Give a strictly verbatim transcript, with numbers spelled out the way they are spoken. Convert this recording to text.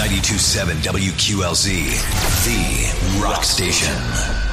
ninety-two point seven W Q L Z, the rock station.